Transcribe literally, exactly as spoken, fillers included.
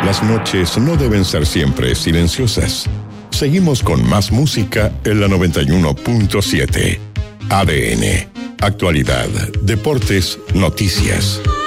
Las noches no deben ser siempre silenciosas. Seguimos con más música en la noventa y uno punto siete. A D N. Actualidad, deportes, noticias.